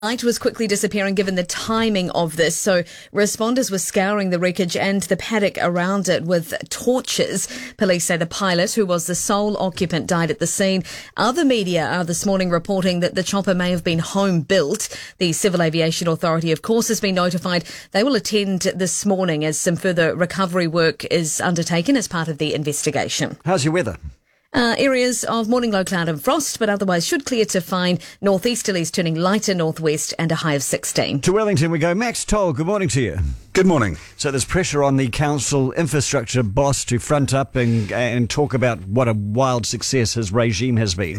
Light was quickly disappearing given the timing of this, so responders were scouring the wreckage and the paddock around it with torches. Police say the pilot, who was the sole occupant, died at the scene. Other media are this morning reporting that the chopper may have been home built. The Civil Aviation Authority, of course, has been notified. They will attend this morning as some further recovery work is undertaken as part of the investigation. How's your weather? Areas of morning low cloud and frost, but otherwise should clear to fine. Northeasterlies turning lighter northwest and a high of 16. To Wellington we go. Max Toll, good morning to you. Good morning. So there's pressure on the council infrastructure boss to front up and talk about what a wild success his regime has been.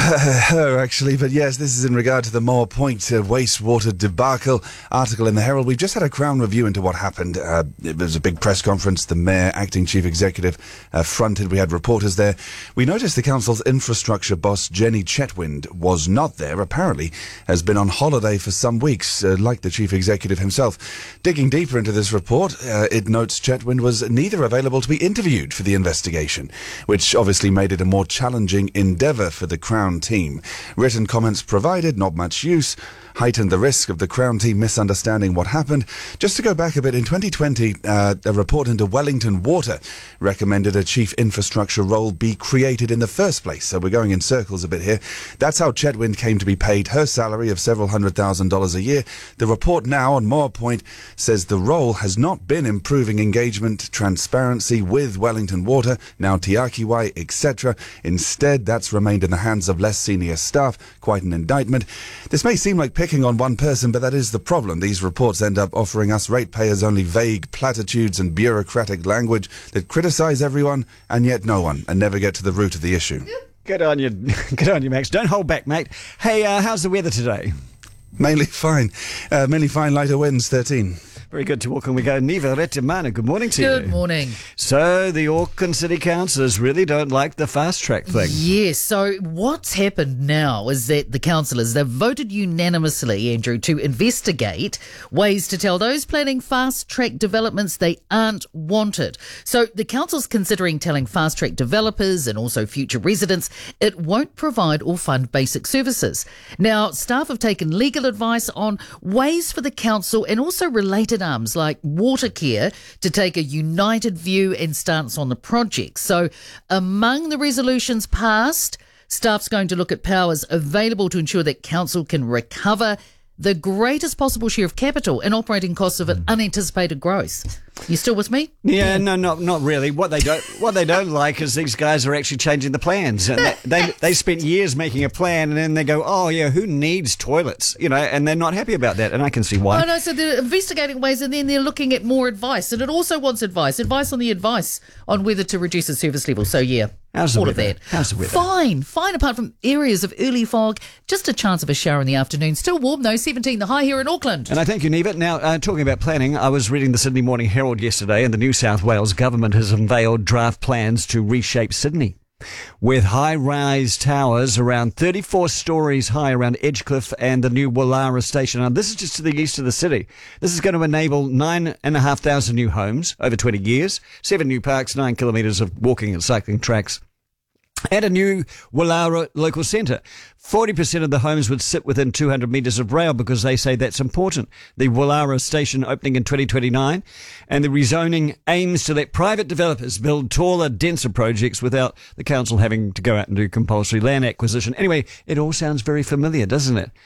Her, actually, but yes, this is in regard to the Moore Point wastewater debacle. Article in the Herald. We've just had a Crown review into what happened. It was a big press conference. The Mayor, Acting Chief Executive, fronted. We had reporters there. We noticed the council's infrastructure boss, Jenny Chetwynd, was not there. Apparently has been on holiday for some weeks, like the Chief Executive himself. Digging deeper into this report, it notes Chetwynd was neither available to be interviewed for the investigation, which obviously made it a more challenging endeavour for the Crown team. Written comments provided, not much use, heightened the risk of the Crown team misunderstanding what happened. Just to go back a bit, in 2020, a report into Wellington Water recommended a chief infrastructure role be created in the first place. So we're going in circles a bit here. That's how Chetwynd came to be paid her salary of several $100,000 a year. The report now on Moore Point says the role has not been improving engagement, transparency with Wellington Water, now Te Akiwai, etc. Instead, that's remained in the hands of less senior staff. Quite an indictment. This may seem like picking on one person, but that is the problem. These reports end up offering us ratepayers only vague platitudes and bureaucratic language that criticise everyone and yet no one, and never get to the root of the issue. Good on you, Max. Don't hold back, mate. Hey, how's the weather today? Mainly fine. Lighter winds, 13. Very good. To Auckland we go. Niva Retimana, good morning to you. Good morning. So the Auckland City Councillors really don't like the fast track thing. Yes. So what's happened now is that the councillors, they've voted unanimously, Andrew, to investigate ways to tell those planning fast track developments they aren't wanted. So the council's considering telling fast track developers and also future residents it won't provide or fund basic services. Now, staff have taken legal advice on ways for the council and also related arms like Watercare to take a united view and stance on the project. So among the resolutions passed, staff's going to look at powers available to ensure that council can recover the greatest possible share of capital and operating costs of an unanticipated growth. You still with me? Yeah, no, not really. What they don't like is these guys are actually changing the plans. And they spent years making a plan, and then they go, oh yeah, who needs toilets? You know, and they're not happy about that, and I can see why. Oh no, so they're investigating ways, and then they're looking at more advice, and it also wants advice on the advice on whether to reduce the service level. So yeah. All of that. How's the weather? Fine, apart from areas of early fog. Just a chance of a shower in the afternoon. Still warm, though, 17 the high here in Auckland. And I thank you, Neva. Now, talking about planning, I was reading the Sydney Morning Herald yesterday, and the New South Wales government has unveiled draft plans to reshape Sydney, with high-rise towers around 34 stories high around Edgecliff and the new Woollahra station. Now, this is just to the east of the city. This is going to enable 9,500 new homes over 20 years, 7 new parks, 9 kilometres of walking and cycling tracks, and a new Woollahra local centre. 40% of the homes would sit within 200 metres of rail because they say that's important. The Woollahra station opening in 2029, and the rezoning aims to let private developers build taller, denser projects without the council having to go out and do compulsory land acquisition. Anyway, it all sounds very familiar, doesn't it?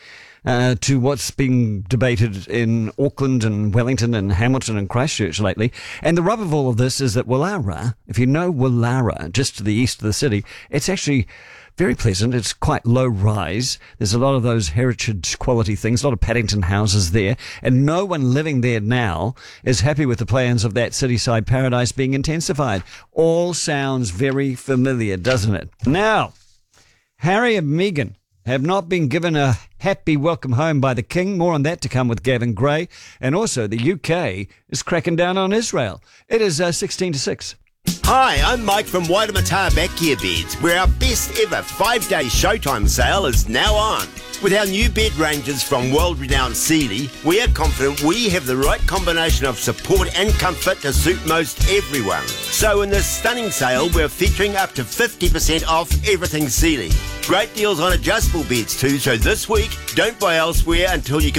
To what's being debated in Auckland and Wellington and Hamilton and Christchurch lately. And the rub of all of this is that Woollahra, if you know Woollahra, just to the east of the city, it's actually very pleasant. It's quite low rise. There's a lot of those heritage quality things, a lot of Paddington houses there, and no one living there now is happy with the plans of that cityside paradise being intensified. All sounds very familiar, doesn't it? Now, Harry and Meghan have not been given a happy welcome home by the King. More on that to come with Gavin Gray. And also, the UK is cracking down on Israel. It is 16-6. Hi, I'm Mike from Waitemata Backyard Beds, where our best ever 5-day Showtime sale is now on. With our new bed ranges from world-renowned Sealy, we are confident we have the right combination of support and comfort to suit most everyone. So in this stunning sale, we're featuring up to 50% off everything Sealy. Great deals on adjustable beds too, so this week, don't buy elsewhere until you can